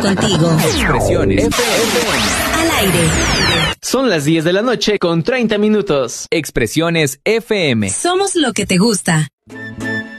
contigo. Expresiones FM. Al aire. Son las 10 de la noche con 30 minutos. Expresiones FM. Somos lo que te gusta.